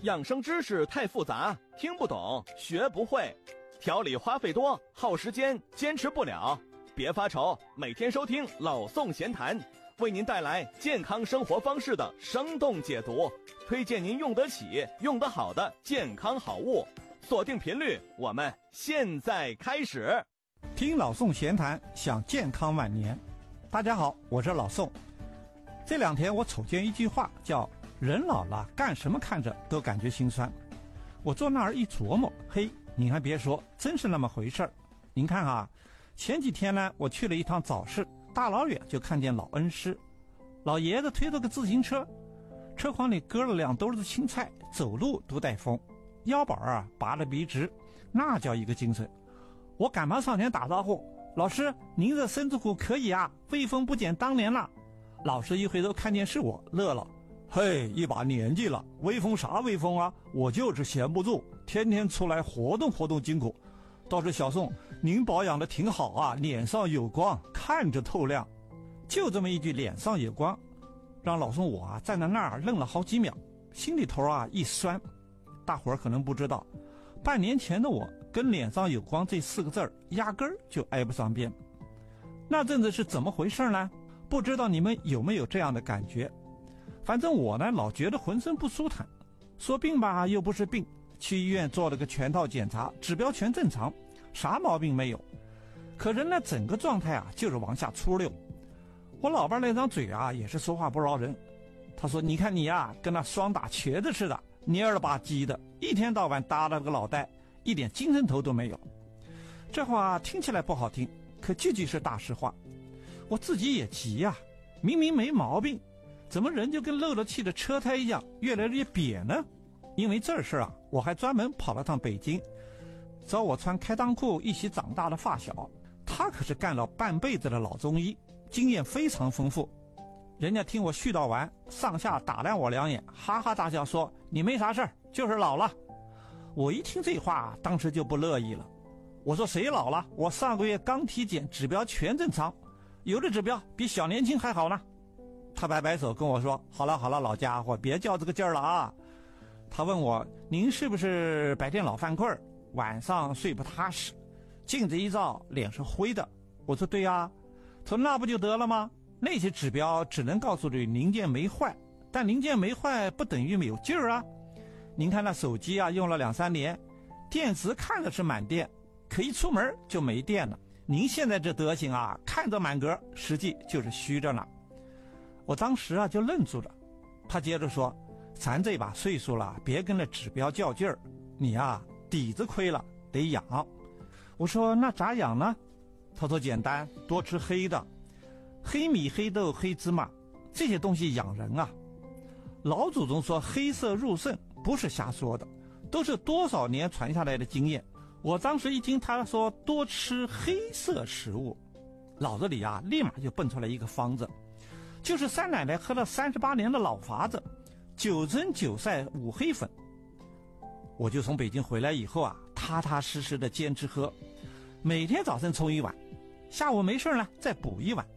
养生知识太复杂，听不懂，学不会，调理花费多，耗时间，坚持不了。别发愁，每天收听老宋闲谈，为您带来健康生活方式的生动解读，推荐您用得起、用得好的健康好物。锁定频率，我们现在开始。 听老宋闲谈，享健康晚年。大家好，我是老宋。这两天我瞅见一句话，叫人老了干什么看着都感觉心酸。我坐那儿一琢磨，嘿，您还别说，真是那么回事儿。您看啊，前几天呢，我去了一趟早市，大老远就看见老恩师，老爷子推着个自行车，车筐里搁了2兜子青菜，走路都带风，腰板啊拔得笔直，那叫一个精神。我赶忙上前打招呼，老师，您这身子骨可以啊，威风不减当年了。老师一回头看见是我，乐了，嘿，一把年纪了，威风啥威风啊，我就是闲不住，天天出来活动活动筋骨。倒是小宋，您保养的挺好啊，脸上有光，看着透亮。就这么一句脸上有光，让老宋我啊站在那儿愣了好几秒，心里头啊一酸。大伙儿可能不知道，半年前的我跟脸上有光这4个字压根儿就挨不上边。那阵子是怎么回事呢？不知道你们有没有这样的感觉。反正我呢老觉得浑身不舒坦，说病吧又不是病，去医院做了个全套检查，指标全正常，啥毛病没有，可人呢整个状态啊就是往下出溜。我老伴那张嘴啊也是说话不饶人，他说你看你啊跟那双打瘸子似的，蔫了吧唧的，一天到晚耷拉个脑袋，一点精神头都没有。这话听起来不好听，可句句是大实话。我自己也急呀，明明没毛病，怎么人就跟漏了气的车胎一样越来越瘪呢？因为这事啊，我还专门跑了趟北京，找我穿开裆裤一起长大的发小，他可是干了半辈子的老中医，经验非常丰富。人家听我絮叨完，上下打量我2眼，哈哈大笑说，你没啥事儿，就是老了。我一听这话，当时就不乐意了。我说谁老了？我上个月刚体检，指标全正常，有的指标比小年轻还好呢。他摆摆手跟我说，好了好了，老家伙，别较这个劲儿了啊。他问我，您是不是白天老犯困，晚上睡不踏实，镜子一照脸是灰的？我说对啊。他说那不就得了吗？那些指标只能告诉你零件没坏，但零件没坏不等于没有劲儿啊。您看那手机啊用了2-3年，电池看着是满电，可一出门就没电了。您现在这德行啊，看着满格，实际就是虚着呢。我当时啊就愣住了。他接着说，咱这把岁数了，别跟那指标较劲儿，你啊底子亏了，得养。我说那咋养呢？他说简单，多吃黑的，黑米、黑豆、黑芝麻，这些东西养人啊。老祖宗说黑色入肾，不是瞎说的，都是多少年传下来的经验。我当时一听他说多吃黑色食物，脑子里啊立马就蹦出来一个方子，就是三奶奶喝了38年的老法子，9蒸9晒5黑粉。我就从北京回来以后啊，踏踏实实的坚持喝，每天早晨冲1碗，下午没事呢再补1碗，